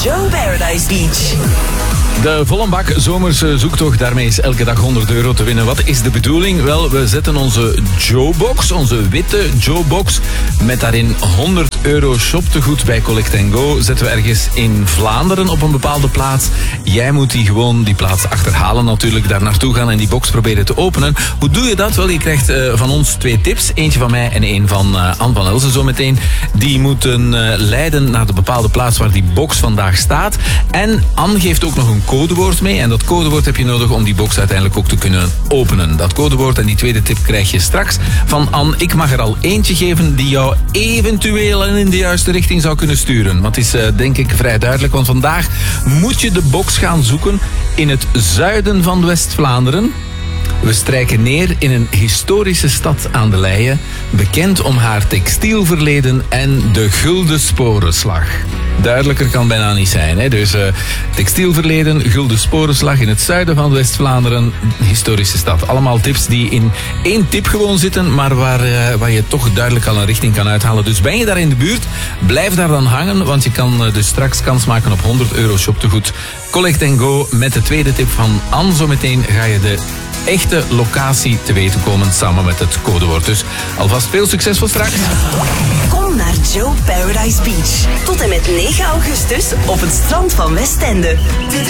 Joe Paradise Beach. De volle bak zomerse zoektocht, daarmee is elke dag €100 te winnen. Wat is de bedoeling? Wel, we zetten onze Joe-box, onze witte Joe-box, met daarin €100 shoptegoed bij Collect & Go. Zetten we ergens in Vlaanderen op een bepaalde plaats. Jij moet die plaats achterhalen natuurlijk, daar naartoe gaan en die box proberen te openen. Hoe doe je dat? Wel, je krijgt van ons 2 tips. Eentje van mij en één van Anne van Elsen zometeen. Die moeten leiden naar de bepaalde plaats waar die box vandaag staat. En Anne geeft ook nog een codewoord mee. En dat codewoord heb je nodig om die box uiteindelijk ook te kunnen openen. Dat codewoord en die tweede tip krijg je straks van Anne. Ik mag er al eentje geven die jou eventueel in de juiste richting zou kunnen sturen. Want het is denk ik vrij duidelijk. Want vandaag moet je de box gaan zoeken in het zuiden van West-Vlaanderen. We strijken neer in een historische stad aan de Leie, bekend om haar textielverleden en de Gulden Sporenslag. Duidelijker kan bijna niet zijn. Hè? Dus textielverleden, Gulden Sporenslag in het zuiden van West-Vlaanderen, historische stad. Allemaal tips die in 1 tip gewoon zitten, maar waar je toch duidelijk al een richting kan uithalen. Dus ben je daar in de buurt, blijf daar dan hangen, want je kan dus straks kans maken op €100 shoptegoed. Collect & Go met de tweede tip van Anne. Zometeen ga je de echte locatie te weten komen samen met het codewoord. Dus alvast veel succes voor straks. Kom naar Joe Paradise Beach. Tot en met 9 augustus op het strand van Westende.